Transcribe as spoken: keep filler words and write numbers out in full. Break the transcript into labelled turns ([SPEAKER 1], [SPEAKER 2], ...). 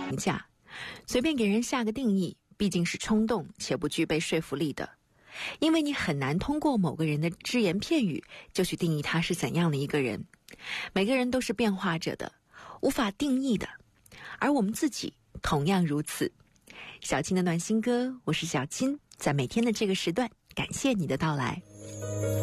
[SPEAKER 1] 价，随便给人下个定义，毕竟是冲动且不具备说服力的。因为你很难通过某个人的只言片语就去定义他是怎样的一个人。每个人都是变化着的，无法定义的，而我们自己同样如此。小青的暖心歌，我是小青，在每天的这个时段，感谢你的到来。